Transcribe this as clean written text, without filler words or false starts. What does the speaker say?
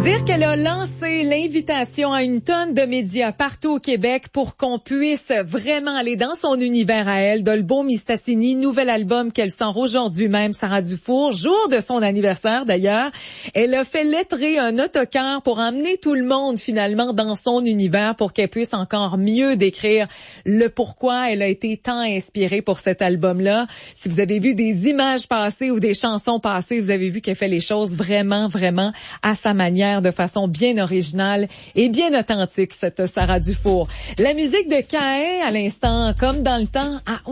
dire qu'elle a lancé l'invitation à une tonne de médias partout au Québec pour qu'on puisse vraiment aller dans son univers à elle. Dolbeau Mistassini, nouvel album qu'elle sort aujourd'hui même, Sarah Dufour, jour de son anniversaire d'ailleurs. Elle a fait lettrer un autocar pour emmener tout le monde finalement dans son univers pour qu'elle puisse encore mieux décrire le pourquoi elle a été tant inspirée pour cet album-là. Si vous avez vu des images passées ou des chansons passées, vous avez vu qu'elle fait les choses vraiment à sa manière, de façon bien originale et bien authentique, cette Sarah Dufour. La musique de Caïn, à l'instant, comme dans le temps,